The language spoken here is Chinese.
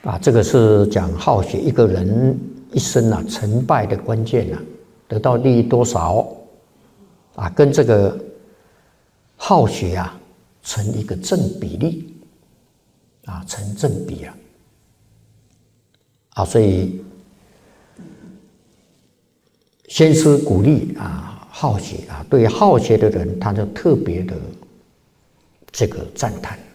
这个是讲好学一个人一生成败的关键得到利益多少跟这个好学成一个正比例成正比所以先师鼓励好学对好学的人他就特别的这个赞叹